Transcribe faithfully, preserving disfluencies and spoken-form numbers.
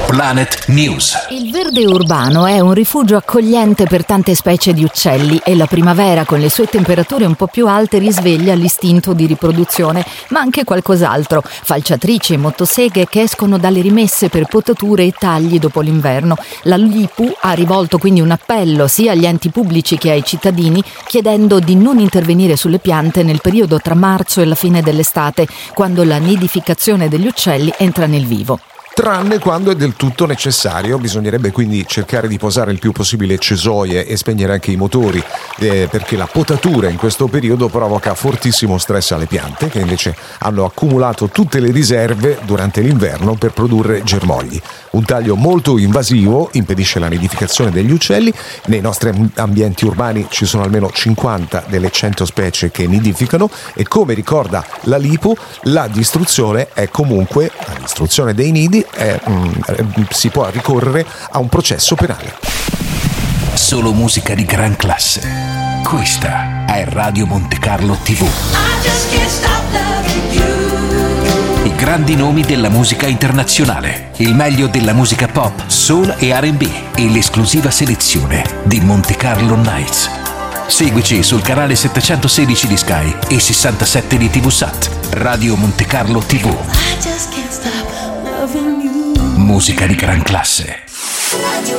Planet News. Il verde urbano è un rifugio accogliente per tante specie di uccelli e la primavera con le sue temperature un po' più alte risveglia l'istinto di riproduzione, ma anche qualcos'altro, falciatrici e motoseghe che escono dalle rimesse per potature e tagli dopo l'inverno. La LIPU ha rivolto quindi un appello sia agli enti pubblici che ai cittadini chiedendo di non intervenire sulle piante nel periodo tra marzo e la fine dell'estate, quando la nidificazione degli uccelli entra nel vivo. Tranne quando è del tutto necessario, bisognerebbe quindi cercare di posare il più possibile cesoie e spegnere anche i motori, eh, perché la potatura in questo periodo provoca fortissimo stress alle piante, che invece hanno accumulato tutte le riserve durante l'inverno per produrre germogli. Un taglio molto invasivo impedisce la nidificazione degli uccelli. Nei nostri ambienti urbani ci sono almeno cinquanta delle cento specie che nidificano e, come ricorda la LIPU, la distruzione è comunque, la distruzione dei nidi è, mm, si può ricorrere a un processo penale. Solo musica di gran classe. Questa è Radio Monte Carlo tivù. I grandi nomi della musica internazionale, il meglio della musica pop, soul e R and B e l'esclusiva selezione di Monte Carlo Nights. Seguici sul canale settecentosedici di Sky e sessantasette di TVSat. Radio Monte Carlo tivù. Musica di gran classe.